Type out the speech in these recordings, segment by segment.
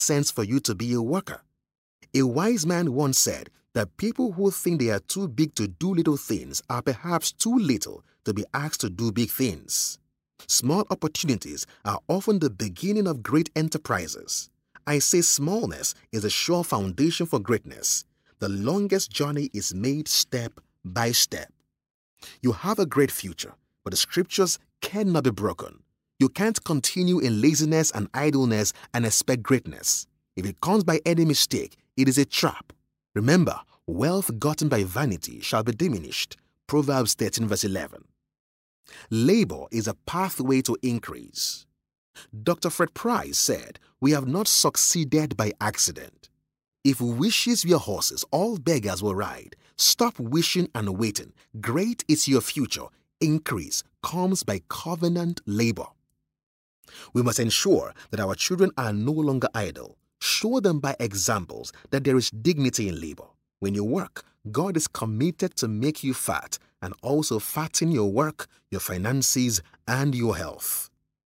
sense for you to be a worker. A wise man once said that people who think they are too big to do little things are perhaps too little to be asked to do big things. Small opportunities are often the beginning of great enterprises. I say smallness is a sure foundation for greatness. The longest journey is made step by step. You have a great future, but the scriptures cannot be broken. You can't continue in laziness and idleness and expect greatness. If it comes by any mistake, it is a trap. Remember, wealth gotten by vanity shall be diminished. Proverbs 13 verse 11. Labor is a pathway to increase. Dr. Fred Price said, "We have not succeeded by accident. If wishes were horses, all beggars will ride. Stop wishing and waiting. Great is your future. Increase comes by covenant labor." We must ensure that our children are no longer idle. Show them by examples that there is dignity in labor. When you work, God is committed to make you fat and also fatten your work, your finances, and your health.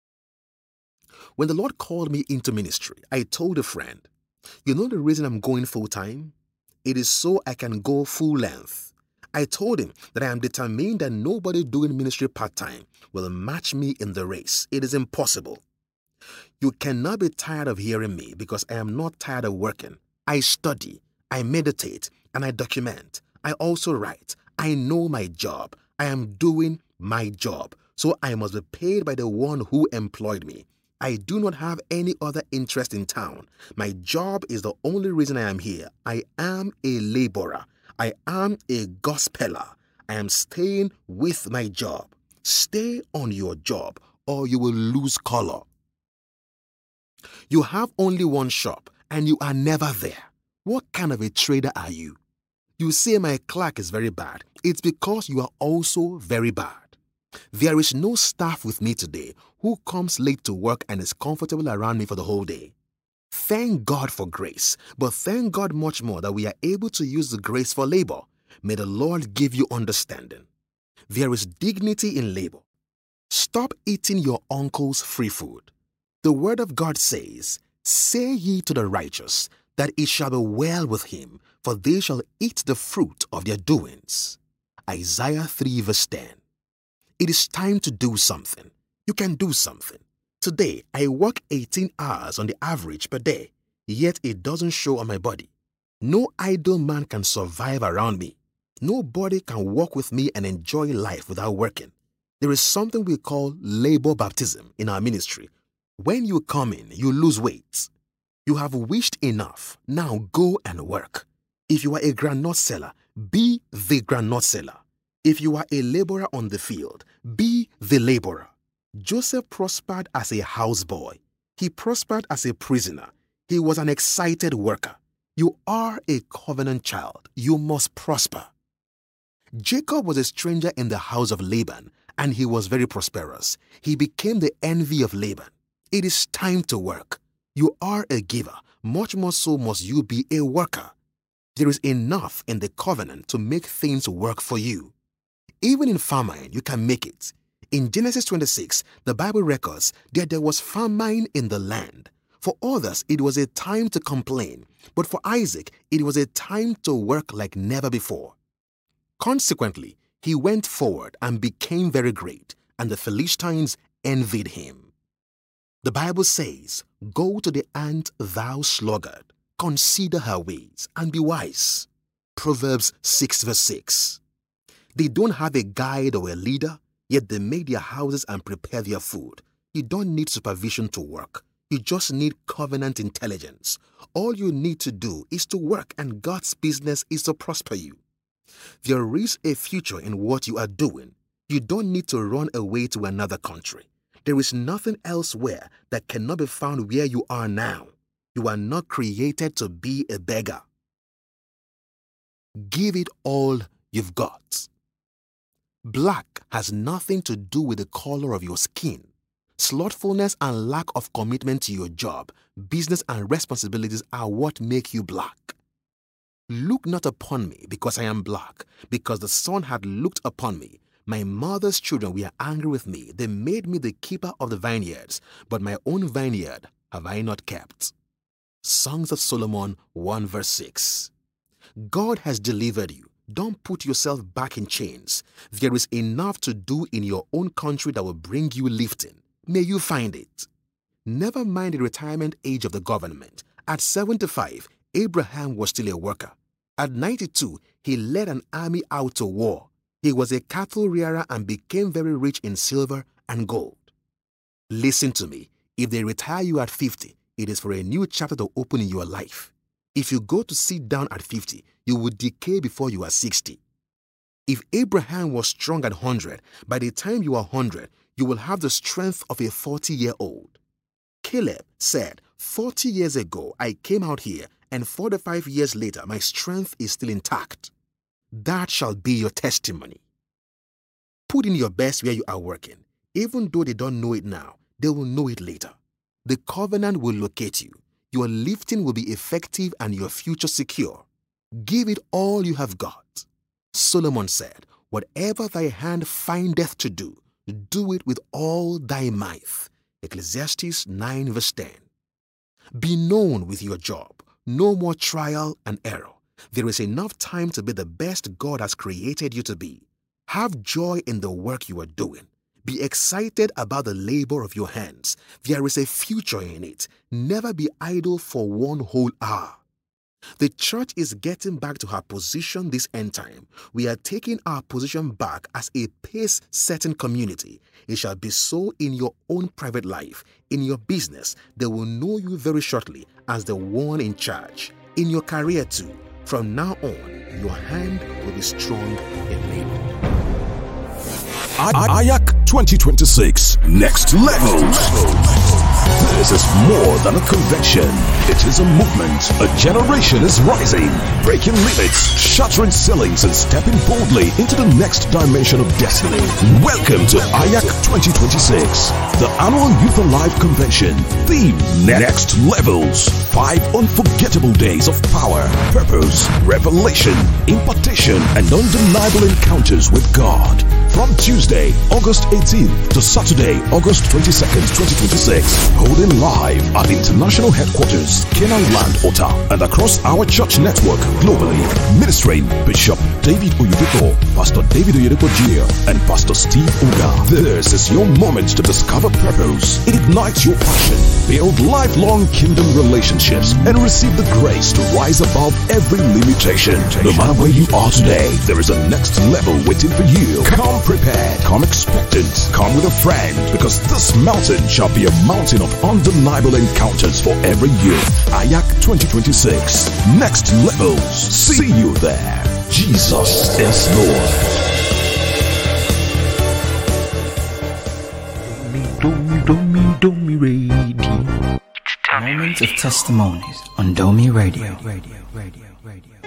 When the Lord called me into ministry, I told a friend, "You know the reason I'm going full-time? It is so I can go full length." I told him that I am determined that nobody doing ministry part-time will match me in the race. It is impossible. You cannot be tired of hearing me because I am not tired of working. I study, I meditate, and I document. I also write. I know my job. I am doing my job. So I must be paid by the one who employed me. I do not have any other interest in town. My job is the only reason I am here. I am a laborer. I am a gospeler. I am staying with my job. Stay on your job or you will lose color. You have only one shop and you are never there. What kind of a trader are you? You say my clerk is very bad. It's because you are also very bad. There is no staff with me today who comes late to work and is comfortable around me for the whole day. Thank God for grace, but thank God much more that we are able to use the grace for labor. May the Lord give you understanding. There is dignity in labor. Stop eating your uncle's free food. The word of God says, "Say ye to the righteous, that it shall be well with him, for they shall eat the fruit of their doings." Isaiah 3 verse 10. It is time to do something. You can do something. Today, I work 18 hours on the average per day, yet it doesn't show on my body. No idle man can survive around me. Nobody can walk with me and enjoy life without working. There is something we call labor baptism in our ministry. When you come in, you lose weight. You have wished enough. Now go and work. If you are a groundnut seller, be the groundnut seller. If you are a laborer on the field, be the laborer. Joseph prospered as a houseboy. He prospered as a prisoner. He was an excited worker. You are a covenant child. You must prosper. Jacob was a stranger in the house of Laban, and he was very prosperous. He became the envy of Laban. It is time to work. You are a giver. Much more so must you be a worker. There is enough in the covenant to make things work for you. Even in famine, you can make it. In Genesis 26, the Bible records that there was famine in the land. For others, it was a time to complain, but for Isaac, it was a time to work like never before. Consequently, he went forward and became very great, and the Philistines envied him. The Bible says, "Go to the ant, thou sluggard, consider her ways, and be wise." Proverbs 6 verse 6. They don't have a guide or a leader, yet they make their houses and prepare their food. You don't need supervision to work. You just need covenant intelligence. All you need to do is to work, and God's business is to prosper you. There is a future in what you are doing. You don't need to run away to another country. There is nothing elsewhere that cannot be found where you are now. You are not created to be a beggar. Give it all you've got. Black has nothing to do with the color of your skin. Slothfulness and lack of commitment to your job, business, and responsibilities are what make you black. Look not upon me because I am black, because the sun had looked upon me. My mother's children were angry with me. They made me the keeper of the vineyards, but my own vineyard have I not kept. Songs of Solomon 1 verse 6. God has delivered you. Don't put yourself back in chains. There is enough to do in your own country that will bring you lifting. May you find it. Never mind the retirement age of the government. At 75, Abraham was still a worker. At 92, he led an army out to war. He was a cattle rearer and became very rich in silver and gold. Listen to me. If they retire you at 50, it is for a new chapter to open in your life. If you go to sit down at 50, you will decay before you are 60. If Abraham was strong at 100, by the time you are 100, you will have the strength of a 40-year-old. Caleb said, 40 years ago, I came out here, and 45 years later, my strength is still intact. That shall be your testimony. Put in your best where you are working. Even though they don't know it now, they will know it later. The covenant will locate you. Your lifting will be effective and your future secure. Give it all you have got. Solomon said, whatever thy hand findeth to do, do it with all thy might. Ecclesiastes 9 verse 10. Be known with your job. No more trial and error. There is enough time to be the best God has created you to be. Have joy in the work you are doing. Be excited about the labor of your hands. There is a future in it. Never be idle for 1 whole hour. The church is getting back to her position this end time. We are taking our position back as a pace-setting community. It shall be so in your own private life, in your business. They will know you very shortly as the one in charge. In your career too. From now on, your hand will be strong in labor. AYAK 2026 Next Levels. This is more than a convention. It is a movement. A generation is rising, breaking limits, shattering ceilings, and stepping boldly into the next dimension of destiny. Welcome to AYAK 2026, the annual Youth Alive Convention. Theme: Next Levels. 5 unforgettable days of power, purpose, revelation, impartation, and undeniable encounters with God. From Tuesday, August 18th to Saturday, August 22nd, 2026. Holding live at International Headquarters, Canaan Land, Ota, and across our church network globally. Ministering Bishop David Oyedepo, Pastor David Oyedepo Jr., and Pastor Steve Uga. This is your moment to discover purpose, ignite your passion, build lifelong kingdom relationships, and receive the grace to rise above every limitation. No matter where you are today, there is a next level waiting for you. Come prepared, come expectant, come with a friend, because this mountain shall be a mountain of undeniable encounters for every youth. AYAK 2026, Next Levels. See you there. Jesus is Lord. Domi Radio. Moments of testimonies on Domi Radio.